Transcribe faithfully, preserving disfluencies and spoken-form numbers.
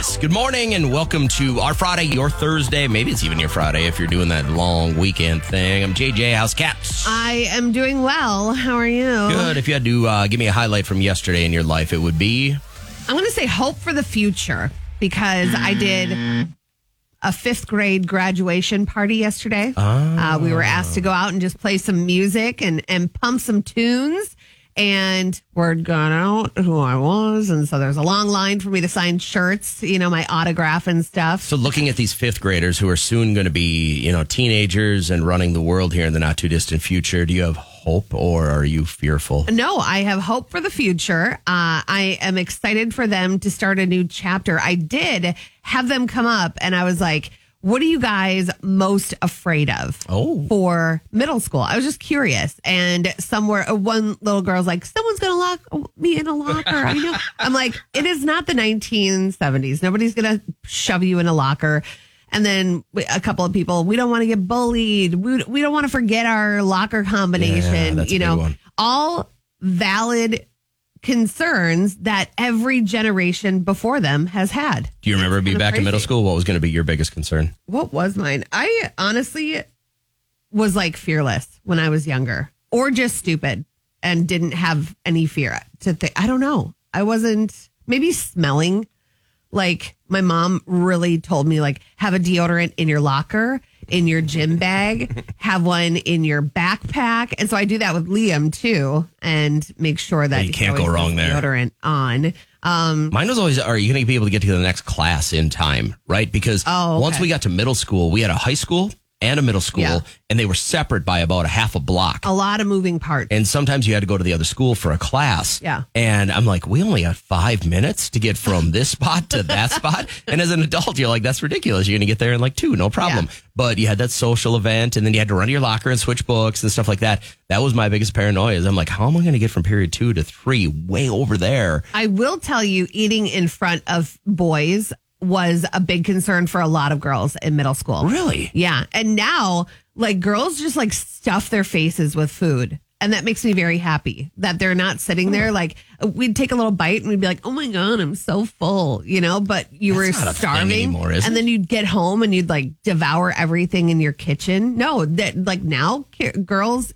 Yes, good morning and welcome to our Friday, your Thursday. Maybe it's even your Friday if you're doing that long weekend thing. I'm J J, how's Caps? I am doing well. How are you? Good. If you had to uh, give me a highlight from yesterday in your life, it would be? I want to say hope for the future because I did a fifth grade graduation party yesterday. Oh. Uh, we were asked to go out and just play some music and, and pump some tunes. And word got out who I was. And so there's a long line for me to sign shirts, you know, my autograph and stuff. So looking at these fifth graders who are soon going to be, you know, teenagers and running the world here in the not too distant future, do you have hope or are you fearful? No, I have hope for the future. Uh, I am excited for them to start a new chapter. I did have them come up and I was like, what are you guys most afraid of oh. for middle school? I was just curious. And somewhere, one little girl's like, someone's going to lock me in a locker. I know. I'm like, it is not the nineteen seventies. Nobody's going to shove you in a locker. And then a couple of people, we don't want to get bullied. We, we don't want to forget our locker combination. Yeah, that's you a big know, one. all valid concerns that every generation before them has had. Do you remember being back crazy. in middle school? What was going to be your biggest concern? What was mine? I honestly was like fearless when I was younger or just stupid and didn't have any fear to think. I don't know. I wasn't maybe smelling. Like my mom really told me like have a deodorant in your locker, in your gym bag, have one in your backpack. And so I do that with Liam too and make sure that you can't go wrong there. Deodorant on. Um, Mine was always, are you going to be able to get to the next class in time? Right? Because Oh, okay. once we got to middle school, we had a high school and a middle school, Yeah. and they were separate by about a half a block. a lot of moving parts. And sometimes you had to go to the other school for a class. Yeah. And I'm like, we only got five minutes to get from this spot to that spot. And as an adult, you're like, that's ridiculous. You're going to get there in like two, no problem. Yeah. But you had that social event, and then you had to run to your locker and switch books and stuff like that. That was my biggest paranoia. Is I'm like, how am I going to get from period two to three way over there? I will tell you, eating in front of boys was a big concern for a lot of girls in middle school. Really? Yeah. And now, like, girls just like stuff their faces with food. And that makes me very happy that they're not sitting there. Like, we'd take a little bite and we'd be like, oh my God, I'm so full, you know, but you That's were not a thing starving. anymore, is and it? then you'd get home and you'd like devour everything in your kitchen. No, that like now ki- girls